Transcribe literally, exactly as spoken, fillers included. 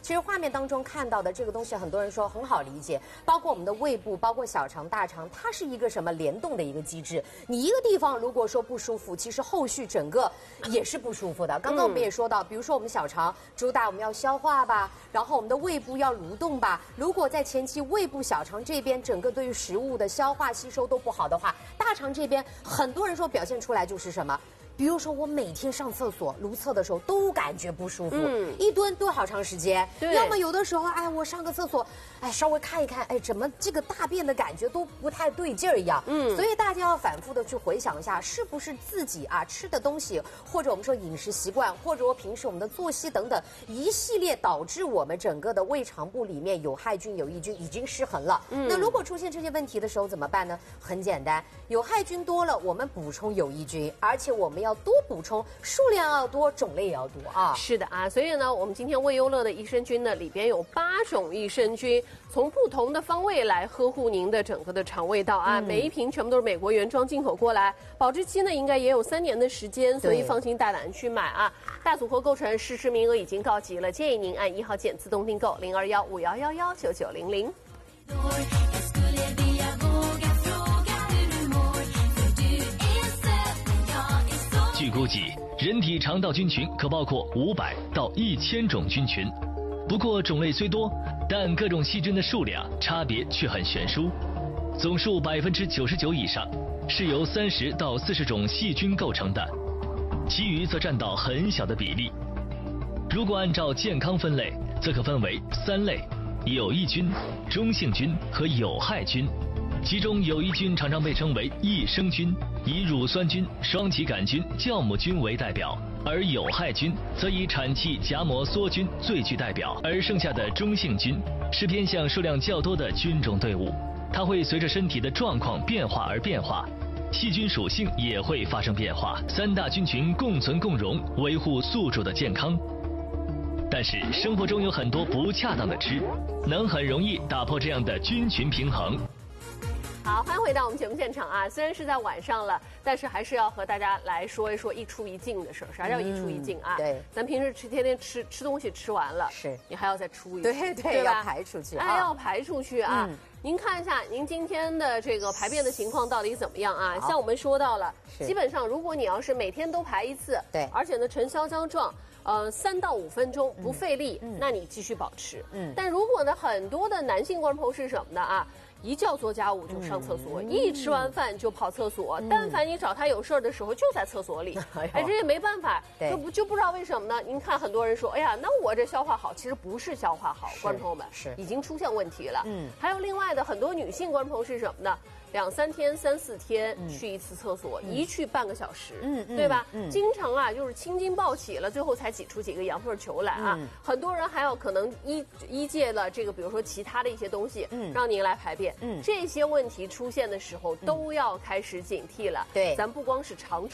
其实画面当中看到的这个东西，很多人说很好理解，包括我们的胃部，包括小肠、大肠，它是一个什么联动的一个机制。你一个地方如果说不舒服，其实后续整个也是不舒服的。刚刚我们也说到，比如说我们小肠主打我们要消化吧，然后我们的胃部要蠕动吧。如果在前期胃部、小肠这边整个对于食物的消化吸收都不好的话，大肠这边很多人说表现出来就是什么？比如说我每天上厕所如厕的时候都感觉不舒服，嗯，一蹲蹲好长时间。对，要么有的时候，哎，我上个厕所，哎，稍微看一看，哎，怎么这个大便的感觉都不太对劲儿一样。嗯，所以大家要反复的去回想一下，是不是自己啊吃的东西，或者我们说饮食习惯，或者我平时我们的作息等等一系列导致我们整个的胃肠部里面有害菌、有益菌已经失衡了。嗯，那如果出现这些问题的时候怎么办呢？很简单，有害菌多了，我们补充有益菌，而且我们要。要多补充，数量要多，种类也要多啊。 是的啊，所以呢，我们今天胃优乐的益生菌呢，里边有八种益生菌，从不同的方位来呵护您的整个的肠胃道啊。嗯、每一瓶全部都是美国原装进口过来，保质期呢应该也有三年的时间，所以放心大胆去买啊。大组合购成试吃名额已经告急了，建议您按一号键自动订购零二幺五幺幺幺九九零零。 据估计，人体肠道菌群可包括五百到一千种菌群，不过种类虽多，但各种细菌的数量差别却很悬殊。总数百分之九十九以上是由三十到四十种细菌构成的，其余则占到很小的比例。如果按照健康分类，则可分为三类：有益菌、中性菌和有害菌。其中有益菌常常被称为益生菌，以乳酸菌、双歧杆菌、酵母菌为代表，而有害菌则以产气荚膜梭菌最具代表。而剩下的中性菌是偏向数量较多的菌种队伍，它会随着身体的状况变化而变化，细菌属性也会发生变化。三大菌群共存共荣，维护宿主的健康。但是生活中有很多不恰当的吃，能很容易打破这样的菌群平衡。 好，欢迎回到我们节目现场啊！虽然是在晚上了，但是还是要和大家来说一说一出一进的事儿。啥叫一出一进啊？ 嗯、对， 咱平时吃天天吃吃东西吃完了， 是你还要再出一对对对吧？ 要排出去， 哎，要排出去啊！嗯、您看一下您今天的这个排便的情况到底怎么样啊？像我们说到了，基本上如果你要是每天都排一次， 对， 而且呢呈消胶状。呃，三到五分钟不费力，嗯、那你继续保持。嗯，但如果呢，很多的男性观众朋友是什么呢啊？一觉做家务就上厕所，嗯、一吃完饭就跑厕所。嗯、但凡你找他有事儿的时候，就在厕所里。哎，哎这也没办法，就不就不知道为什么呢？您看很多人说，哎呀，那我这消化好，其实不是消化好，观众朋友们是已经出现问题了。 嗯， 还有另外的很多女性观众朋友是什么呢？两三天、三四天去一次厕所，嗯、一去半个小时，嗯，对吧？嗯，经常啊，就是青筋暴起了，最后才挤出几个羊粪球来啊。嗯、很多人还有可能依依借了这个，比如说其他的一些东西，嗯，让您来排便，嗯，这些问题出现的时候，都要开始警惕了。 对， 咱不光是肠